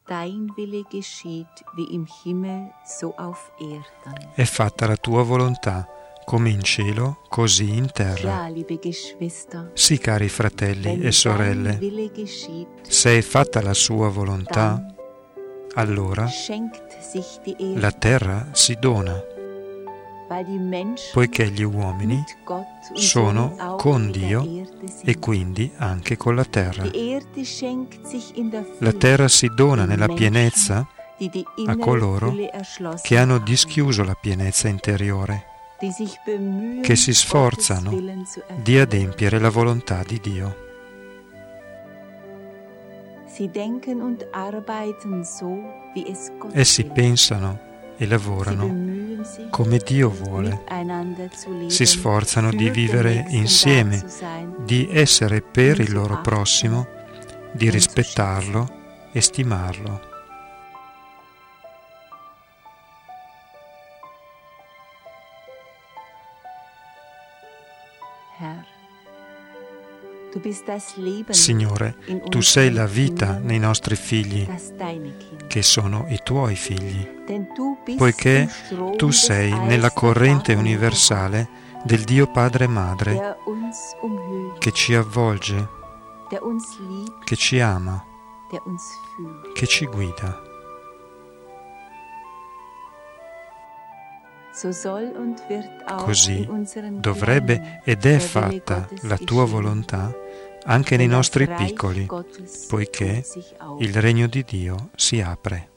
Dein Wille geschieht wie im Himmel, so auf Erden. È fatta la tua volontà, come in cielo, così in terra. Ja, liebe Geschwister, Sì, cari fratelli wenn e dein sorelle, Wille geschieht, se è fatta la sua volontà, dann allora schenkt sich die Erde, la terra si dona, weil die Menschen poiché gli uomini mit Gott und sono somit auch con mit der Dio Erde sind. e quindi anche con la terra. Die Erde schenkt sich in der La Fülle terra si dona den nella Menschen, pienezza die die a innere coloro Fülle erschlossen che hanno haben, dischiuso la pienezza interiore, die sich bemühen, che si Gottes sforzano Willen zu di erfüllen. adempiere la volontà di Dio. Sie denken und arbeiten so, wie es Gott Essi will. pensano e Sie lavorano bemühen sich, come Dio vuole, miteinander zu leben, si sforzano für di den vivere Nächsten insieme, da zu sein, di essere per ihn il zu loro achten prossimo, di und zu rispettarlo e stimarlo. Herr, du bist das Leben Signore, in tu sei unseren la vita Kindern, nei nostri figli, das deine Kinder. che sono i tuoi figli, Denn du bist poiché im Strom tu des sei Eis nella der corrente Vater universale del Dio Padre e Madre, der uns umhüllt, che ci avvolge, der uns liebt, che ci ama, der uns fühlt. che ci guida. So soll und wird auch Così in unseren dovrebbe Kleinen ed è der Wille fatta Gottes la tua geschehen, volontà anche nei denn das nostri Reich piccoli, Gottes poiché tut sich auf. il regno di Dio si apre.